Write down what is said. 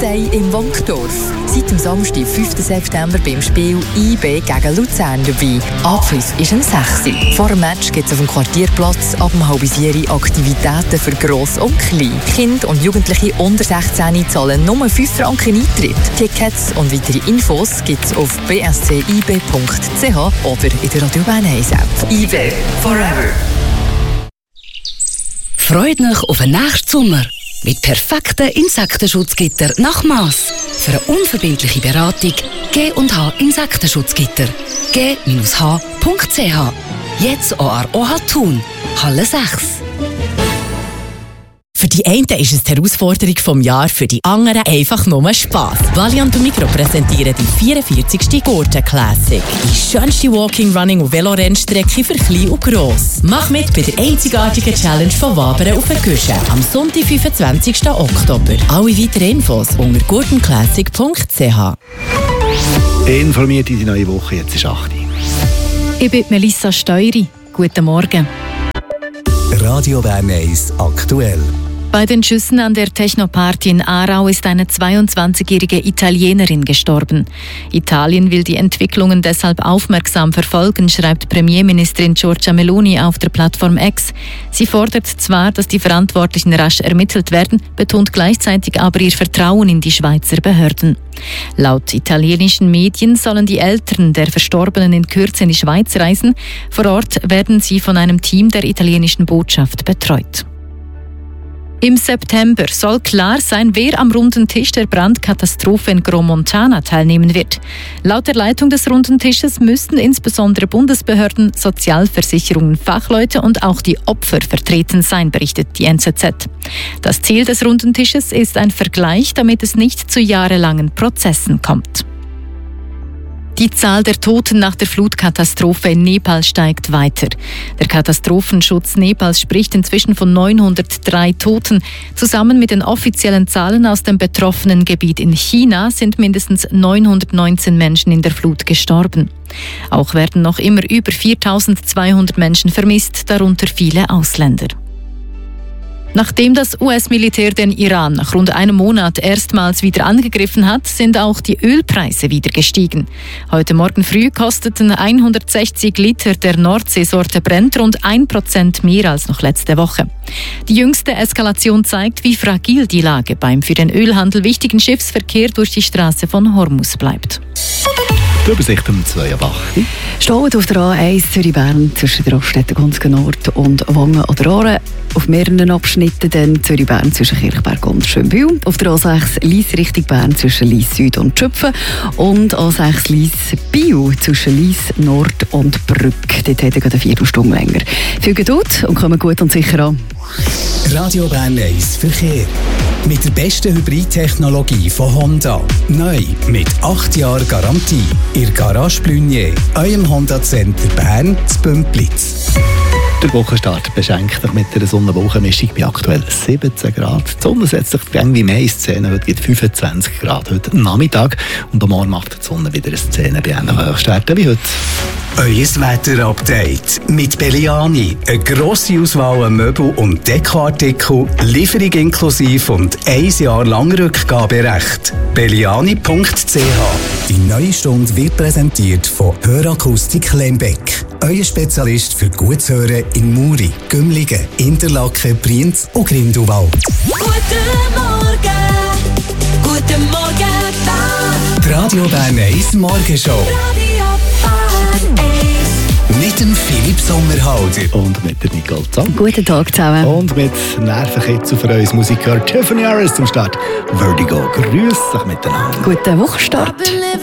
Day im Wankdorf. Seit dem Samstag, 5. September beim Spiel IB gegen Luzern dabei. Abpfiff ist um 6 Uhr. Vor dem Match gibt es auf dem Quartierplatz ab 3:30 Aktivitäten für Gross und Klein. Kinder und Jugendliche unter 16 zahlen nur 5 Franken Eintritt. Tickets und weitere Infos gibt es auf bscib.ch oder in der Radio Bern 1 App. IB Forever. Freut euch auf den nächsten Sommer mit perfekten Insektenschutzgitter nach Mass. Für eine unverbindliche Beratung G&H Insektenschutzgitter. g-h.ch. Jetzt auch an OH Thun, Halle 6. Für die einen ist es die Herausforderung des Jahres, für die anderen einfach nur Spass. Valiant und Migros präsentieren die 44. Gurten Classic. Die schönste Walking, Running und Velorennstrecke für Klein und Gross. Mach mit bei der einzigartigen Challenge von Wabern auf den Güschen am Sonntag, 25. Oktober. Alle weiteren Infos unter gurtenclassic.ch. Informiert in die neue Woche, jetzt ist 8 Uhr. Ich bin Melissa Steury. Guten Morgen. Radio Bern 1 aktuell. Bei den Schüssen an der Technoparty in Aarau ist eine 22-jährige Italienerin gestorben. Italien will die Entwicklungen deshalb aufmerksam verfolgen, schreibt Premierministerin Giorgia Meloni auf der Plattform X. Sie fordert zwar, dass die Verantwortlichen rasch ermittelt werden, betont gleichzeitig aber ihr Vertrauen in die Schweizer Behörden. Laut italienischen Medien sollen die Eltern der Verstorbenen in Kürze in die Schweiz reisen. Vor Ort werden sie von einem Team der italienischen Botschaft betreut. Im September soll klar sein, wer am runden Tisch der Brandkatastrophe in Gromontana teilnehmen wird. Laut der Leitung des runden Tisches müssten insbesondere Bundesbehörden, Sozialversicherungen, Fachleute und auch die Opfer vertreten sein, berichtet die NZZ. Das Ziel des runden Tisches ist ein Vergleich, damit es nicht zu jahrelangen Prozessen kommt. Die Zahl der Toten nach der Flutkatastrophe in Nepal steigt weiter. Der Katastrophenschutz Nepals spricht inzwischen von 903 Toten. Zusammen mit den offiziellen Zahlen aus dem betroffenen Gebiet in China sind mindestens 919 Menschen in der Flut gestorben. Auch werden noch immer über 4.200 Menschen vermisst, darunter viele Ausländer. Nachdem das US-Militär den Iran nach rund einem Monat erstmals wieder angegriffen hat, sind auch die Ölpreise wieder gestiegen. Heute Morgen früh kosteten 160 Liter der Nordseesorte Brent rund 1% mehr als noch letzte Woche. Die jüngste Eskalation zeigt, wie fragil die Lage beim für den Ölhandel wichtigen Schiffsverkehr durch die Straße von Hormuz bleibt. Die Übersicht um 2 Uhr. Staut auf der A1 Zürich-Bern zwischen der Raststätte Gunzgen Nord und Wangen an der Aare. Auf mehreren Abschnitten dann Zürich-Bern zwischen Kirchberg und Schönbühl. Auf der A6 Lyss Richtung Bern zwischen Lyss Süd und Schöpfen. Und A6 Lyss Biel zwischen Lyss Nord und Brück. Dort hat er gerade eine Viertelstunde länger. Viel Geduld und kommen gut und sicher an. Radio Bern 1 Verkehr. Mit der besten Hybridtechnologie von Honda. Neu mit 8 Jahren Garantie. Ihr Garage Blunier, eurem Honda Center Bern zu Bümplitz. Der Wochenstart beschenkt dich mit einer Sonne-Wolkenmischung bei aktuell 17 Grad. Die Sonne setzt sich wie mehr in Szene. Heute gibt 25 Grad heute Nachmittag. Und am Morgen macht die Sonne wieder eine Szene bei einem Höchstwerten wie heute. Euer Wetter-Update mit Belliani. Eine grosse Auswahl an Möbel- und Dekoartikel, Lieferung inklusive und 1 Jahr lang Rückgaberecht. Belliani.ch. Die neue Stunde wird präsentiert von Hörakustik Lembeck. Euer Spezialist für gutes Hören in Muri, Gümligen, Interlaken, Brienz und Grindelwald. Guten Morgen, Die Radio Bern 1 Morgenshow. Mit dem Philipp Sommerhalder. Und mit der Nicole Zank. Guten Tag zusammen. Und mit Nervenkitzel für uns Musiker Tiffany Harris zum Start. Vertigo. Grüß dich miteinander. Guten Wochenstart.